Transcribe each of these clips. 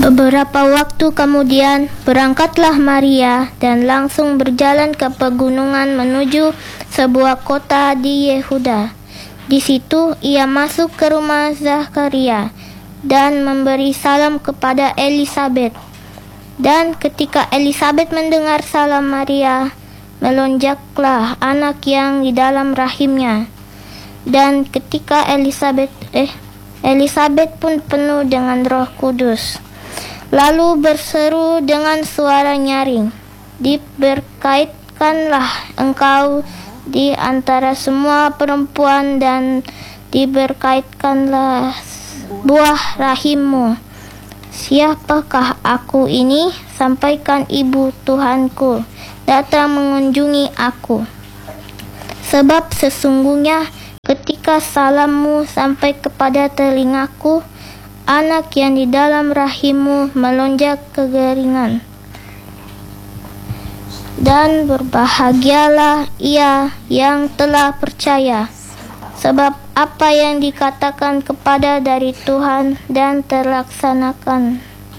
Beberapa waktu kemudian, berangkatlah Maria dan langsung berjalan ke pegunungan menuju sebuah kota di Yehuda. Di situ ia masuk ke rumah Zakaria dan memberi salam kepada Elisabet. Dan ketika Elisabet mendengar salam Maria, melonjaklah anak yang di dalam rahimnya. Dan ketika Elisabet pun penuh dengan Roh Kudus, lalu berseru dengan suara nyaring, "Diberkaitkanlah engkau di antara semua perempuan dan diberkaitkanlah buah rahimmu. Siapakah aku ini? Sampaikan ibu Tuhanku datang mengunjungi aku. Sebab sesungguhnya ketika salammu sampai kepada telingaku, anak yang di dalam rahimmu melonjak kegeringan. Dan berbahagialah ia yang telah percaya, sebab apa yang dikatakan kepada dari Tuhan dan terlaksanakan."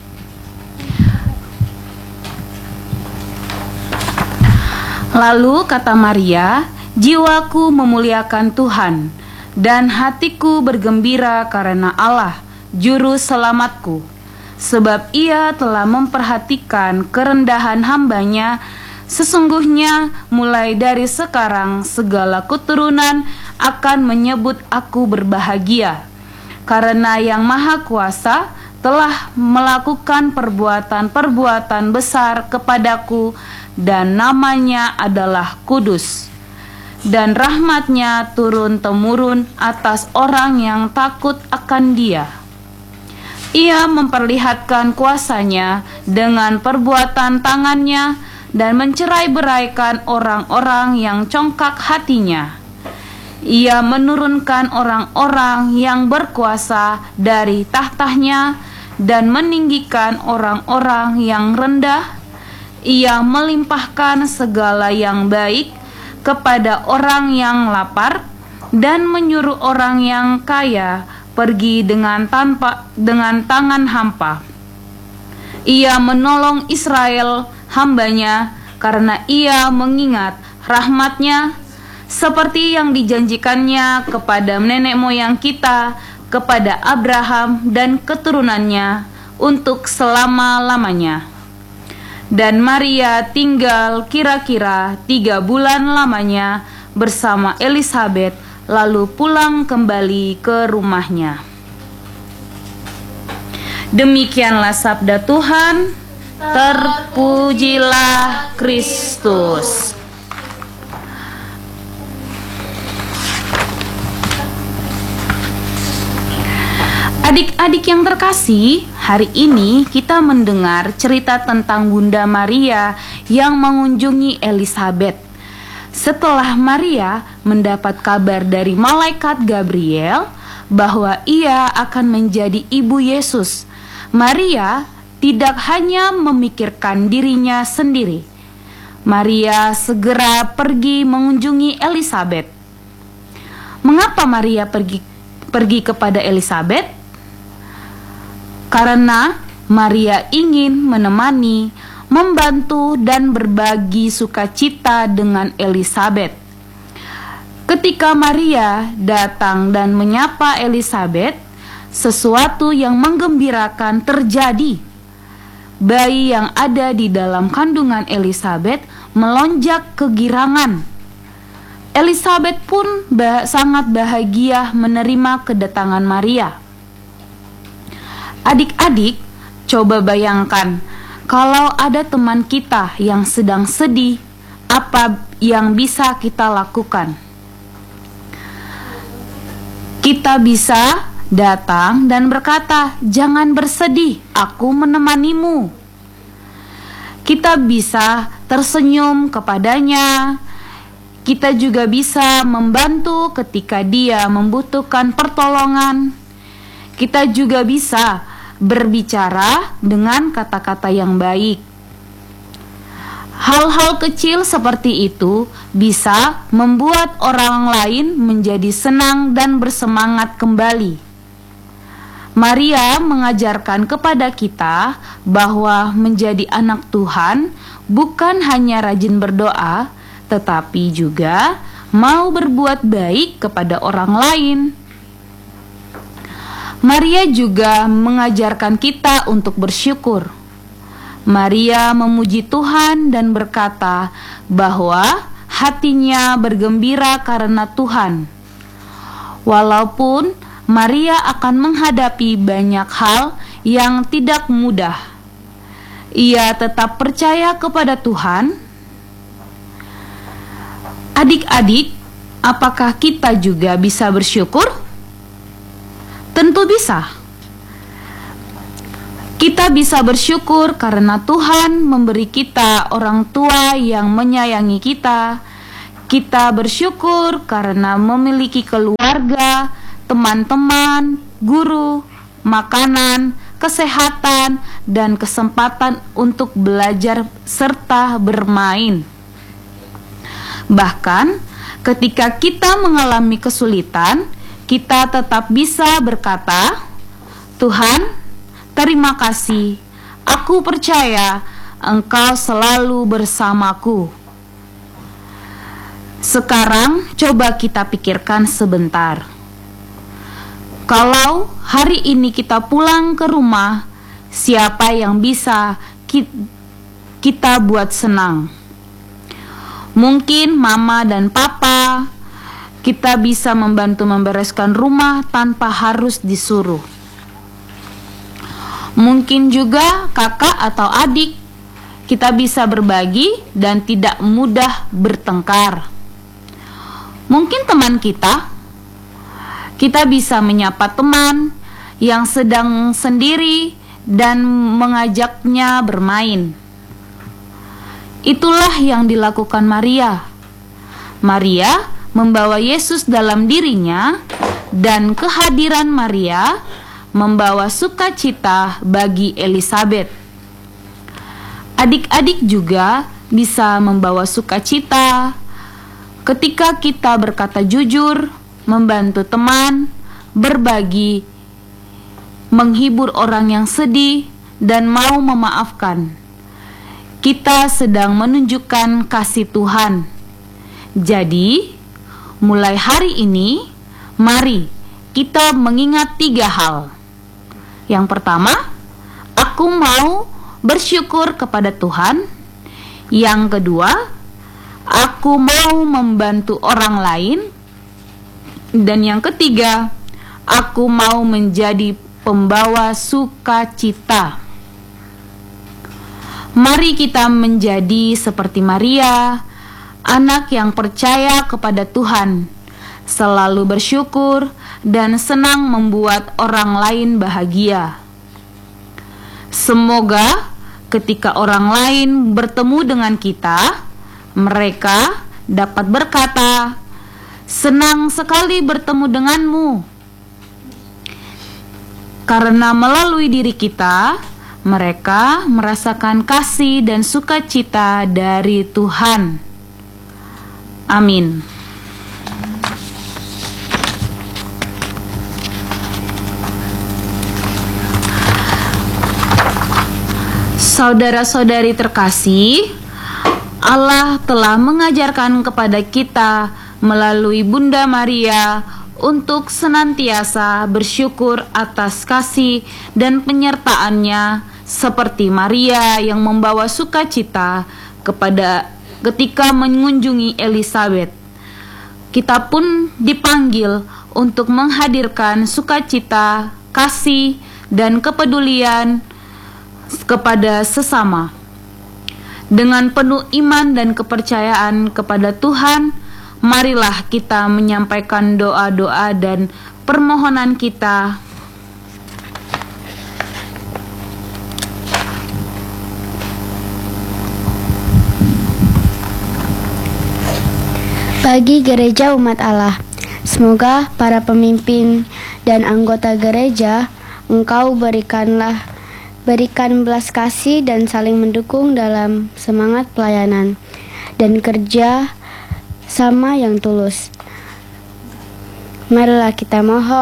Lalu kata Maria, "Jiwaku memuliakan Tuhan, dan hatiku bergembira karena Allah, Juru Selamatku, sebab ia telah memperhatikan kerendahan hambanya. Sesungguhnya mulai dari sekarang segala keturunan akan menyebut aku berbahagia, karena Yang Maha Kuasa telah melakukan perbuatan-perbuatan besar kepadaku, dan namanya adalah kudus. Dan rahmatnya turun-temurun atas orang yang takut akan Dia. Ia memperlihatkan kuasanya dengan perbuatan tangannya dan mencerai-beraikan orang-orang yang congkak hatinya. Ia menurunkan orang-orang yang berkuasa dari tahtanya dan meninggikan orang-orang yang rendah. Ia melimpahkan segala yang baik kepada orang yang lapar dan menyuruh orang yang kaya pergi dengan tangan hampa. Ia menolong Israel hambanya karena ia mengingat rahmat-Nya seperti yang dijanjikannya kepada nenek moyang kita, kepada Abraham dan keturunannya untuk selama-lamanya. Dan Maria tinggal kira-kira 3 bulan lamanya bersama Elisabet, lalu pulang kembali ke rumahnya. Demikianlah sabda Tuhan. Terpujilah Kristus. Adik-adik yang terkasih, hari ini kita mendengar cerita tentang Bunda Maria yang mengunjungi Elisabet. Setelah Maria mendapat kabar dari malaikat Gabriel bahwa ia akan menjadi ibu Yesus, Maria tidak hanya memikirkan dirinya sendiri. Maria segera pergi mengunjungi Elisabet. Mengapa Maria pergi kepada Elisabet? Karena Maria ingin menemani, membantu dan berbagi sukacita dengan Elisabet. Ketika Maria datang dan menyapa Elisabet, sesuatu yang menggembirakan terjadi. Bayi yang ada di dalam kandungan Elisabet melonjak kegirangan. Elisabet pun sangat bahagia menerima kedatangan Maria. Adik-adik, coba bayangkan kalau ada teman kita yang sedang sedih, apa yang bisa kita lakukan? Kita bisa datang dan berkata, "Jangan bersedih, aku menemanimu." Kita bisa tersenyum kepadanya. Kita juga bisa membantu ketika dia membutuhkan pertolongan. Kita juga bisa berbicara dengan kata-kata yang baik. Hal-hal kecil seperti itu bisa membuat orang lain menjadi senang dan bersemangat kembali. Maria mengajarkan kepada kita bahwa menjadi anak Tuhan bukan hanya rajin berdoa, tetapi juga mau berbuat baik kepada orang lain. Maria juga mengajarkan kita untuk bersyukur. Maria memuji Tuhan dan berkata bahwa hatinya bergembira karena Tuhan. Walaupun Maria akan menghadapi banyak hal yang tidak mudah, ia tetap percaya kepada Tuhan. Adik-adik, apakah kita juga bisa bersyukur? Tentu bisa. Kita bisa bersyukur karena Tuhan memberi kita orang tua yang menyayangi kita. Kita bersyukur karena memiliki keluarga, teman-teman, guru, makanan, kesehatan, dan kesempatan untuk belajar serta bermain. Bahkan, ketika kita mengalami kesulitan, kita tetap bisa berkata, "Tuhan, terima kasih. Aku percaya Engkau selalu bersamaku." Sekarang, coba kita pikirkan sebentar. Kalau hari ini kita pulang ke rumah, siapa yang bisa kita buat senang? Mungkin mama dan papa. Kita bisa membantu membereskan rumah tanpa harus disuruh. Mungkin juga kakak atau adik. Kita bisa berbagi dan tidak mudah bertengkar. Mungkin teman kita bisa menyapa teman yang sedang sendiri dan mengajaknya bermain. Itulah yang dilakukan Maria. Maria membawa Yesus dalam dirinya, dan kehadiran Maria membawa sukacita bagi Elizabeth. Adik-adik juga bisa membawa sukacita ketika kita berkata jujur, membantu teman, berbagi, menghibur orang yang sedih, dan mau memaafkan. Kita sedang menunjukkan kasih Tuhan. Jadi, mulai hari ini, mari kita mengingat 3 hal. Yang pertama, aku mau bersyukur kepada Tuhan. Yang kedua, aku mau membantu orang lain. Dan yang ketiga, aku mau menjadi pembawa sukacita. Mari kita menjadi seperti Maria, anak yang percaya kepada Tuhan, selalu bersyukur dan senang membuat orang lain bahagia. Semoga ketika orang lain bertemu dengan kita, mereka dapat berkata, "Senang sekali bertemu denganmu." Karena melalui diri kita, mereka merasakan kasih dan sukacita dari Tuhan. Amin. Saudara-saudari terkasih, Allah telah mengajarkan kepada kita melalui Bunda Maria untuk senantiasa bersyukur atas kasih dan penyertaannya, seperti Maria yang membawa sukacita ketika mengunjungi Elizabeth. Kita pun dipanggil untuk menghadirkan sukacita, kasih, dan kepedulian kepada sesama. Dengan penuh iman dan kepercayaan kepada Tuhan, marilah kita menyampaikan doa-doa dan permohonan kita. Bagi gereja umat Allah, semoga para pemimpin dan anggota gereja Engkau berikan belas kasih dan saling mendukung dalam semangat pelayanan dan kerja sama yang tulus. Marilah kita mohon.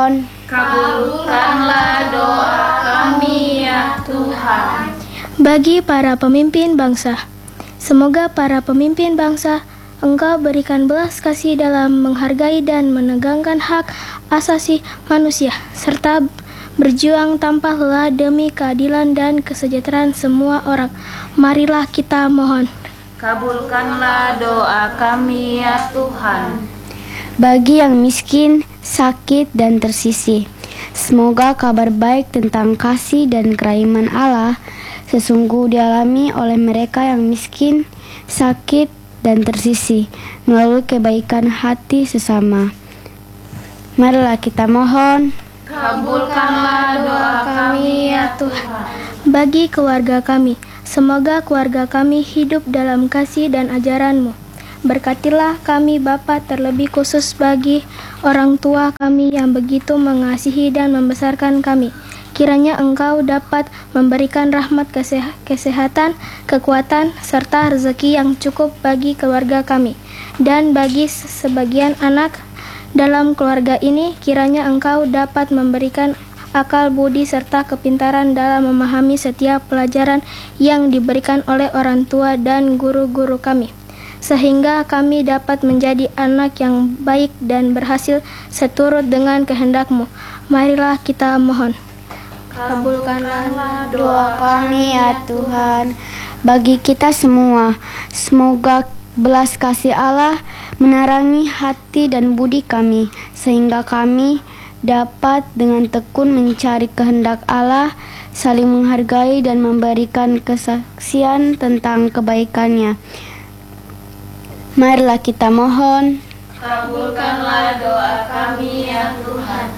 Kabulkanlah doa kami ya Tuhan. Bagi para pemimpin bangsa, semoga para pemimpin bangsa Engkau berikan belas kasih dalam menghargai dan menegakkan hak asasi manusia, serta berjuang tanpa lelah demi keadilan dan kesejahteraan semua orang. Marilah kita mohon. Kabulkanlah doa kami ya Tuhan. Bagi yang miskin, sakit, dan tersisih, semoga kabar baik tentang kasih dan kerahiman Allah sesungguh dialami oleh mereka yang miskin, sakit, dan tersisih melalui kebaikan hati sesama. Marilah kita mohon. Kabulkanlah doa kami ya Tuhan. Bagi keluarga kami, semoga keluarga kami hidup dalam kasih dan ajaran-Mu. Berkatilah kami Bapa, terlebih khusus bagi orang tua kami yang begitu mengasihi dan membesarkan kami. Kiranya Engkau dapat memberikan rahmat kesehatan, kekuatan, serta rezeki yang cukup bagi keluarga kami. Dan bagi sebagian anak dalam keluarga ini, kiranya Engkau dapat memberikan akal budi serta kepintaran dalam memahami setiap pelajaran yang diberikan oleh orang tua dan guru-guru kami, sehingga kami dapat menjadi anak yang baik dan berhasil seturut dengan kehendak-Mu. Marilah kita mohon. Kabulkanlah doa kami ya Tuhan. Bagi kita semua, semoga belas kasih Allah menerangi hati dan budi kami, sehingga kami dapat dengan tekun mencari kehendak Allah, saling menghargai dan memberikan kesaksian tentang kebaikannya. Marilah kita mohon. Kabulkanlah doa kami ya Tuhan.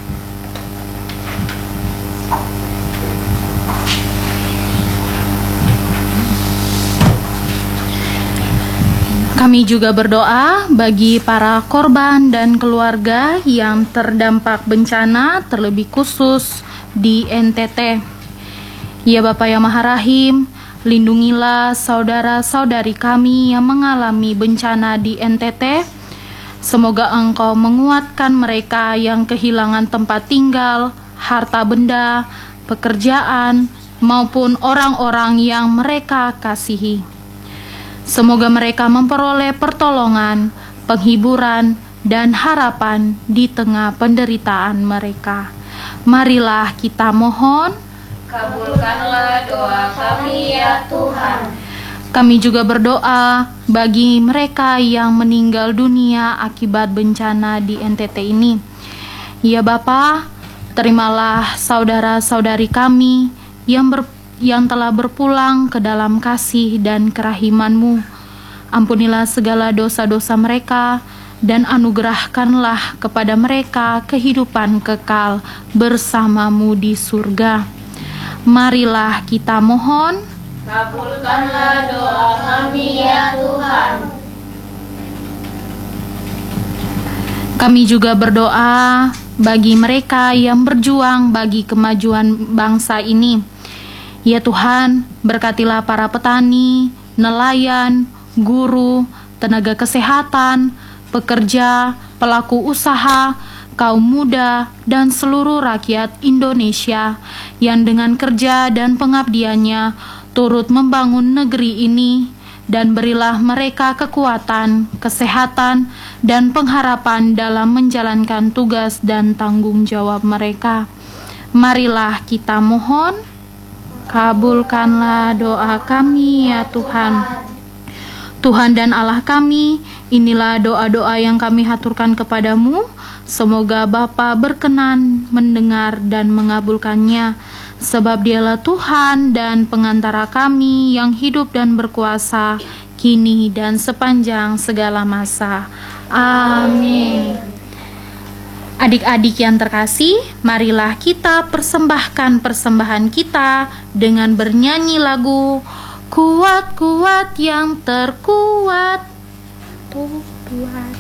Kami juga berdoa bagi para korban dan keluarga yang terdampak bencana, terlebih khusus di NTT. Ya Bapa yang Maha Rahim, lindungilah saudara-saudari kami yang mengalami bencana di NTT. Semoga Engkau menguatkan mereka yang kehilangan tempat tinggal, harta benda, pekerjaan, maupun orang-orang yang mereka kasihi. Semoga mereka memperoleh pertolongan, penghiburan, dan harapan di tengah penderitaan mereka. Marilah kita mohon. Kabulkanlah doa kami ya Tuhan. Kami juga berdoa bagi mereka yang meninggal dunia akibat bencana di NTT ini. Ya Bapa, terimalah saudara-saudari kami yang telah berpulang ke dalam kasih dan kerahiman-Mu. Ampunilah segala dosa-dosa mereka dan anugerahkanlah kepada mereka kehidupan kekal bersama-Mu di surga. Marilah kita mohon. Kabulkanlah doa kami ya Tuhan. Kami juga berdoa bagi mereka yang berjuang bagi kemajuan bangsa ini. Ya Tuhan, berkatilah para petani, nelayan, guru, tenaga kesehatan, pekerja, pelaku usaha, kaum muda, dan seluruh rakyat Indonesia yang dengan kerja dan pengabdiannya turut membangun negeri ini, dan berilah mereka kekuatan, kesehatan, dan pengharapan dalam menjalankan tugas dan tanggung jawab mereka. Marilah kita mohon. Kabulkanlah doa kami ya Tuhan. Tuhan dan Allah kami, inilah doa-doa yang kami haturkan kepadamu. Semoga Bapa berkenan mendengar dan mengabulkannya, sebab Dialah Tuhan dan pengantara kami yang hidup dan berkuasa kini dan sepanjang segala masa. Amin. Adik-adik yang terkasih, marilah kita persembahkan persembahan kita dengan bernyanyi lagu Kuat-kuat yang terkuat. Tuhan.